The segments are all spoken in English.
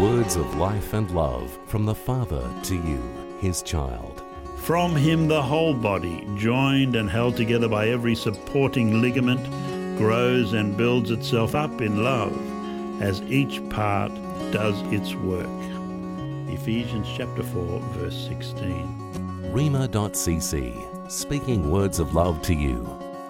Words of life and love from the Father to you, His child. From Him the whole body, joined and held together by every supporting ligament, grows and builds itself up in love as each part does its work. Ephesians chapter 4, verse 16. Rhema.cc, speaking words of love to you.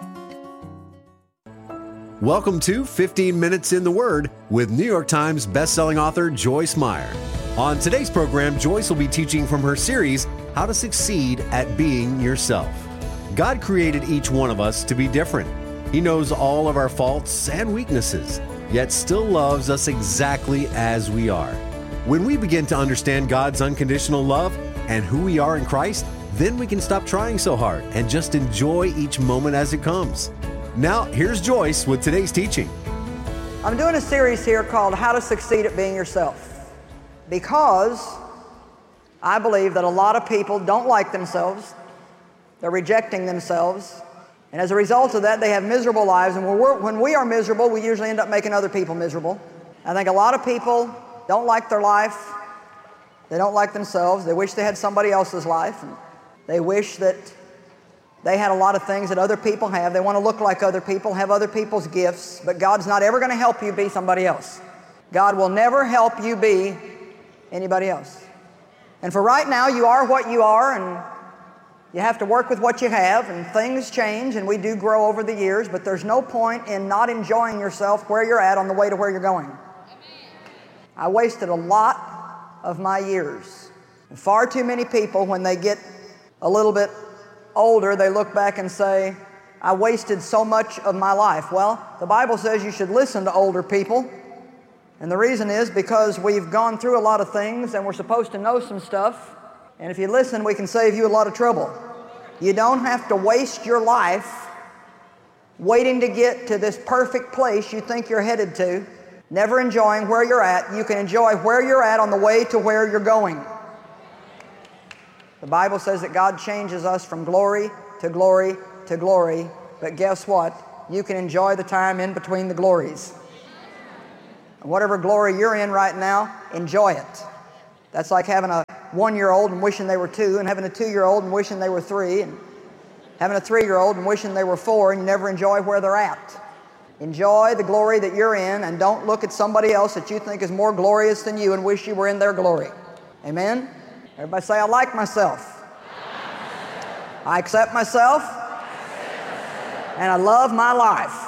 Welcome to 15 Minutes in the Word with New York Times bestselling author Joyce Meyer. On today's program, Joyce will be teaching from her series, How to Succeed at Being Yourself. God created each one of us to be different. He knows all of our faults and weaknesses, yet still loves us exactly as we are. When we begin to understand God's unconditional love and who we are in Christ, then we can stop trying so hard and just enjoy each moment as it comes. Now, here's Joyce with today's teaching. I'm doing a series here called How to Succeed at Being Yourself, because I believe that a lot of people don't like themselves. They're rejecting themselves. And as a result of that, they have miserable lives. And when we are miserable, we usually end up making other people miserable. I think a lot of people don't like their life. They don't like themselves. They wish they had somebody else's life. And they wish that they had a lot of things that other people have. They want to look like other people, have other people's gifts. But God's not ever going to help you be somebody else. God will never help you be anybody else. And for right now, you are what you are, and you have to work with what you have, and things change, and we do grow over the years, but there's no point in not enjoying yourself where you're at on the way to where you're going. I wasted a lot of my years. And far too many people, when they get a little bit older, they look back and say, I wasted so much of my life. Well, the Bible says you should listen to older people. And the reason is because we've gone through a lot of things and we're supposed to know some stuff. And if you listen, we can save you a lot of trouble. You don't have to waste your life waiting to get to this perfect place you think you're headed to, never enjoying where you're at. You can enjoy where you're at on the way to where you're going. The Bible says that God changes us from glory to glory to glory, but guess what? You can enjoy the time in between the glories. And whatever glory you're in right now, enjoy it. That's like having a 1-year-old and wishing they were 2, and having a 2-year-old and wishing they were 3, and having a 3-year-old and wishing they were 4, and you never enjoy where they're at. Enjoy the glory that you're in, and don't look at somebody else that you think is more glorious than you and wish you were in their glory. Amen? Everybody say, I like myself. I accept myself. And I love my life.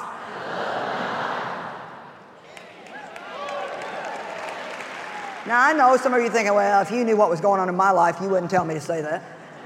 Now, I know some of you thinking, well, if you knew what was going on in my life, you wouldn't tell me to say that.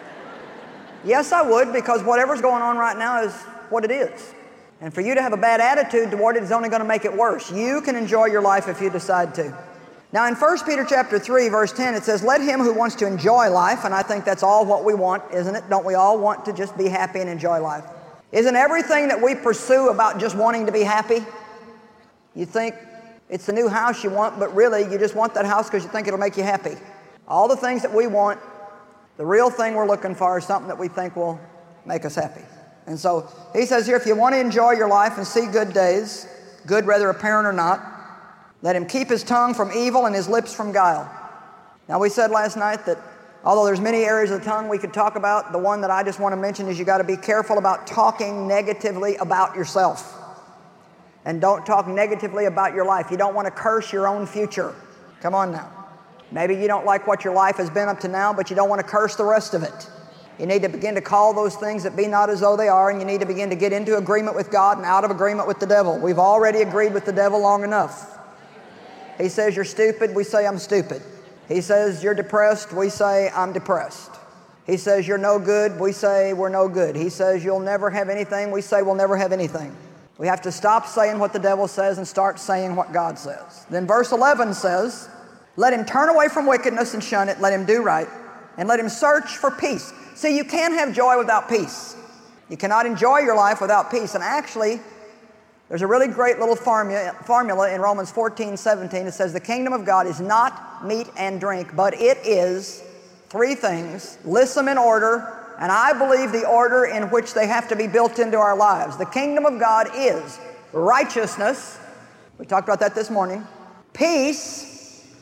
Yes, I would, because whatever's going on right now is what it is. And for you to have a bad attitude toward it is only going to make it worse. You can enjoy your life if you decide to. Now, in 1 Peter chapter 3, verse 10, it says, let him who wants to enjoy life, and I think that's all what we want, isn't it? Don't we all want to just be happy and enjoy life? Isn't everything that we pursue about just wanting to be happy? You think it's the new house you want, but really you just want that house because you think it'll make you happy. All the things that we want, the real thing we're looking for is something that we think will make us happy. And so he says here, if you want to enjoy your life and see good days, good whether apparent or not, let him keep his tongue from evil and his lips from guile. Now, we said last night that although there's many areas of the tongue we could talk about, the one that I just want to mention is you got to be careful about talking negatively about yourself. And don't talk negatively about your life. You don't want to curse your own future. Come on now. Maybe you don't like what your life has been up to now, but you don't want to curse the rest of it. You need to begin to call those things that be not as though they are, and you need to begin to get into agreement with God and out of agreement with the devil. We've already agreed with the devil long enough. He says you're stupid, we say I'm stupid. He says you're depressed, we say I'm depressed. He says you're no good, we say we're no good. He says you'll never have anything, we say we'll never have anything. We have to stop saying what the devil says and start saying what God says. Then verse 11 says, let him turn away from wickedness and shun it, let him do right, and let him search for peace. See, you can't have joy without peace. You cannot enjoy your life without peace. And actually, there's a really great little formula in Romans 14:17. It says, the kingdom of God is not meat and drink, but it is 3 things. List them in order, and I believe the order in which they have to be built into our lives. The kingdom of God is righteousness. We talked about that this morning. Peace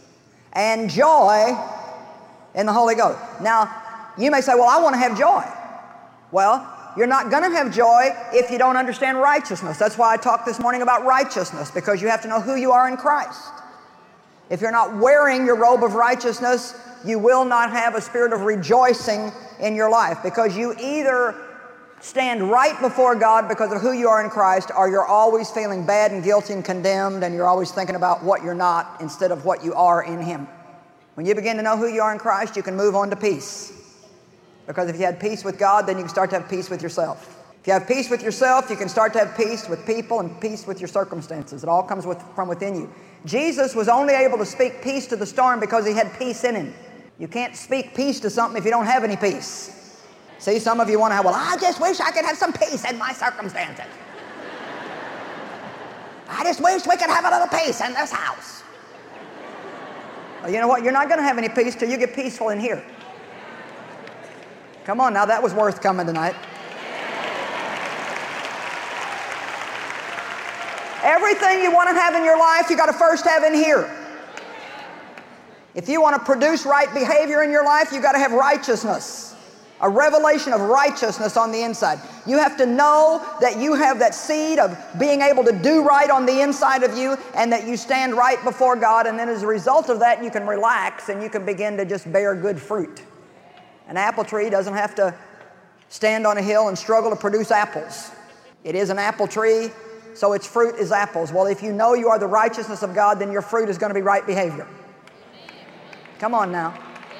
and joy in the Holy Ghost. Now, you may say, well, I want to have joy. Well, you're not going to have joy if you don't understand righteousness. That's why I talked this morning about righteousness, because you have to know who you are in Christ. If you're not wearing your robe of righteousness, you will not have a spirit of rejoicing in your life, because you either stand right before God because of who you are in Christ, or you're always feeling bad and guilty and condemned, and you're always thinking about what you're not instead of what you are in Him. When you begin to know who you are in Christ, you can move on to peace. Because if you had peace with God, then you can start to have peace with yourself. If you have peace with yourself, you can start to have peace with people and peace with your circumstances. It all comes from within you. Jesus was only able to speak peace to the storm because He had peace in Him. You can't speak peace to something if you don't have any peace. See, some of you want to have, well, I just wish I could have some peace in my circumstances. I just wish we could have a little peace in this house. Well, you know what? You're not going to have any peace till you get peaceful in here. Come on now, that was worth coming tonight. Everything you want to have in your life, you got to first have in here. If you want to produce right behavior in your life, you got to have righteousness. A revelation of righteousness on the inside. You have to know that you have that seed of being able to do right on the inside of you, and that you stand right before God, and then as a result of that, you can relax and you can begin to just bear good fruit. An apple tree doesn't have to stand on a hill and struggle to produce apples. It is an apple tree, so its fruit is apples. Well, if you know you are the righteousness of God, then your fruit is going to be right behavior. Come on now.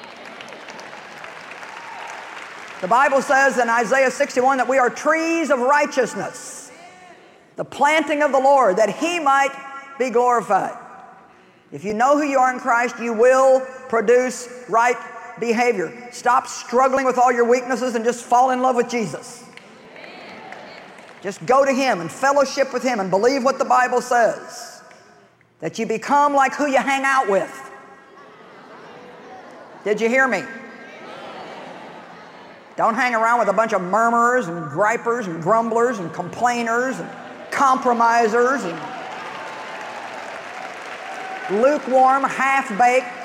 The Bible says in Isaiah 61 that we are trees of righteousness, the planting of the Lord, that He might be glorified. If you know who you are in Christ, you will produce right behavior. Stop struggling with all your weaknesses and just fall in love with Jesus. Just go to Him and fellowship with Him and believe what the Bible says, that you become like who you hang out with. Did you hear me? Don't hang around with a bunch of murmurers and gripers and grumblers and complainers and compromisers and lukewarm, half-baked,